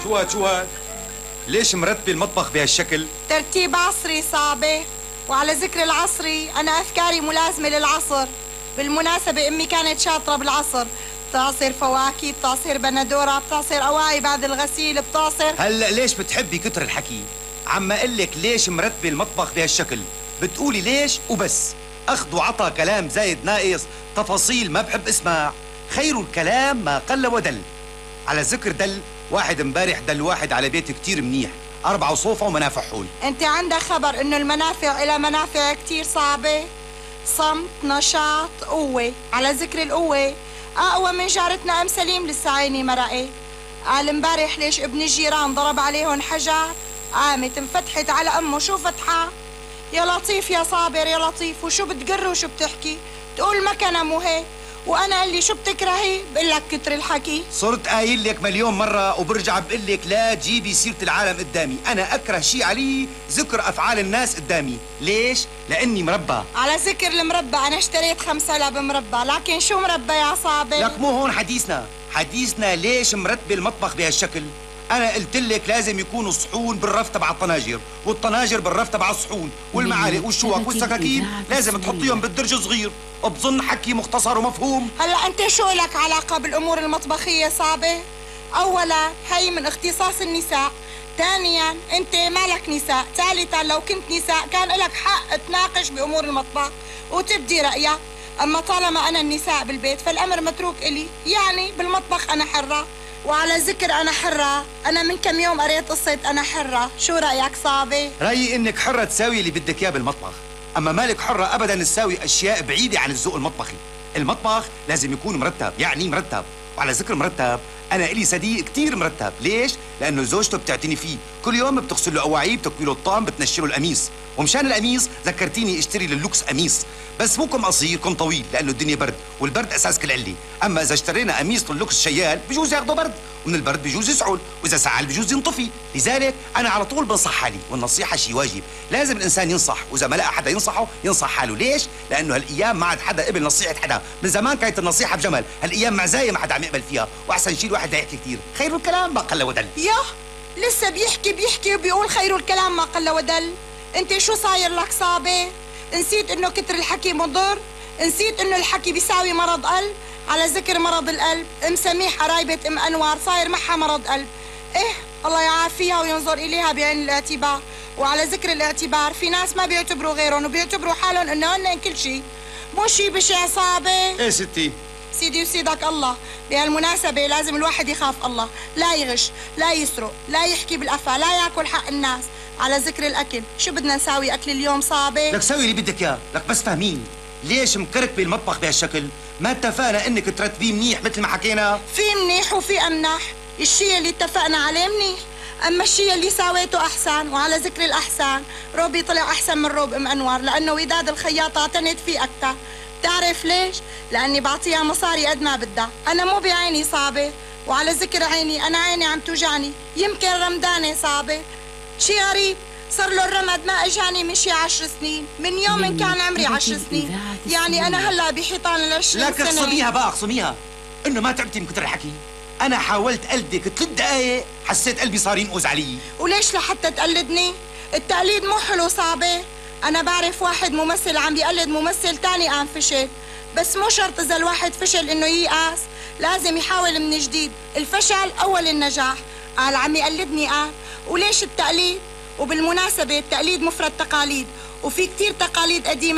شو هاد؟ ليش مرتبة المطبخ بهالشكل؟ ترتيب عصري صعبة. وعلى ذكر العصري، أنا أفكاري ملازمة للعصر. بالمناسبة أمي كانت شاطرة بالعصر، بتعصر فواكه، بتعصر بندورة، بتعصر أواعي بعد الغسيل، بتعصر. هلأ ليش بتحبي كتر الحكي؟ عم أقلك ليش مرتبة المطبخ بهالشكل، بتقولي ليش وبس. أخذ وعطا، كلام زايد ناقص، تفاصيل ما بحب اسمع. خير الكلام ما قل ودل. على ذكر دل، واحد امبارح دل واحد على بيت كتير منيح، 4 صوفة ومنافع حول. انت عندك خبر انه المنافع إلى منافع كتير صعبة؟ صمت، نشاط، قوة. على ذكر القوة، أقوى من جارتنا أم سليم لسه عيني مرقة. قال امبارح ليش ابن الجيران ضرب عليهم حجر، قامت انفتحت على أمه. شو فتحة؟ يا لطيف يا صابر يا لطيف، وشو بتقر وشو بتحكي؟ تقول مكنة مو هيك. وانا اللي شو بتكرهي؟ بقول لك كتر الحكي. صرت قايل لك مليون مرة وبرجع بقول لك لا تجيبي سيرة العالم قدامي. أنا أكره شيء علي ذكر أفعال الناس قدامي. ليش؟ لأني مربى. على ذكر المربى، أنا اشتريت 5 علب مربى، لكن شو مربى يا صابر؟ لك مو هون حديثنا ليش مرتبة المطبخ بهالشكل. أنا قلت لك لازم يكونوا الصحون بالرف تبع الطناجر، والطناجر بالرف تبع الصحون، والمعالق والشوك والسكاكين لازم تحطيهم بالدرج صغير. بظن حكي مختصر ومفهوم. هلا أنت شو لك علاقة بالأمور المطبخية صابر؟ أولا هي من اختصاص النساء، ثانيا أنت مالك نساء، ثالثا لو كنت نساء كان لك حق تناقش بأمور المطبخ وتبدي رأيك. أما طالما أنا النساء بالبيت فالأمر متروك إلي، يعني بالمطبخ أنا حرة. وعلى ذكر أنا حرة، أنا من كم يوم قريت قصة أنا حرة. شو رأيك صابي؟ رأيي إنك حرة تساوي اللي بدك إياه بالمطبخ، أما مالك حرة أبداً تساوي أشياء بعيدة عن الذوق المطبخي. المطبخ لازم يكون مرتب، يعني مرتب. وعلى ذكر مرتب، أنا إلي صديق كتير مرتب. ليش؟ لأنه زوجته بتعتني فيه، كل يوم بتغسل له أواعيه، بتكوي له الطعم، بتنشره القميص. ومشان القميص ذكرتيني اشتري لللوكس قميص، بس مو كم قصير، كم طويل، لأنه الدنيا برد، والبرد أساس كل علة. أما إذا اشترينا قميص لللوكس شيال بجوز ياخده برد، ومن البرد بجوز يسعل، وإذا سعل بجوز ينطفي. لذلك أنا على طول بنصح حالي، والنصيحة شيء واجب. لازم الإنسان ينصح، وإذا ما لقى حدا ينصحه ينصح حاله. ليش؟ لأنه هالأيام ما عاد حدا قبل نصيحة حدا. من زمان كانت النصيحة بجمل، هالأيام معزاية ما حدا عم يقبل فيها، وأحسن شيء الواحد لا يحكي كثير. خير الكلام ما قل ودل. ياه، لسه بيحكي وبيقول خير الكلام ما قل ودل. انت شو صاير لك صابي؟ نسيت انه كتر الحكي مضر؟ نسيت انه الحكي بيساوي مرض قلب؟ على ذكر مرض القلب، ام سميح قرايبة ام انوار صاير معها مرض قلب. ايه، الله يعافيها وينظر اليها بعين الاعتبار. وعلى ذكر الاعتبار، في ناس ما بيعتبروا غيرهم وبيعتبروا حالهم انه هن كل شيء. مو شيء بشع صابي؟ ايه ستي؟ سيدي وسيدك الله، بهالمناسبة لازم الواحد يخاف الله، لا يغش، لا يسرق، لا يحكي بالقفا، لا ياكل حق الناس. على ذكر الأكل، شو بدنا نساوي أكل اليوم صابي؟ لك سوي اللي بدك إياه، لك بس فاهمين ليش مكرك بالمطبخ بهالشكل؟ ما اتفقنا انك ترتبيه منيح مثل ما حكينا؟ في منيح وفي أمنح، الشيء اللي اتفقنا عليه منيح، أما الشيء اللي ساويته أحسن. وعلى ذكر الأحسن، روبي طلع أحسن من روب أم أنور، لأنه وداد الخياطة اعتنت فيه أكثر. بتعرف ليش؟ لأني بعطيها مصاري قد ما بدها، أنا مو بعيني صعبة. وعلى ذكر عيني، أنا عيني عم توجعني، يمكن رمدانة صعبة. شي غريب، صار له الرمد ما اجاني من شي 10 سنين، من يوم إن كان عمري 10 سنين، يعني أنا هلا بحيطان ال20 سنة. لك اخصميها بقى، اخصميها، إنه ما تعبتي من كتر الحكي. أنا حاولت قلدك 3 دقايق، حسيت قلبي صار ينقز علي. وليش لحتى تقلدني؟ التقليد مو حلو صعبة. أنا بعرف واحد ممثل عم بيقلد ممثل تاني قام فشل، بس مو شرط إذا الواحد فشل إنه ييأس، لازم يحاول من جديد. الفشل أول النجاح. قال عم يقلدني قال، وليش التقليد؟ وبالمناسبة التقليد مفرد تقاليد، وفي كتير تقاليد قديمة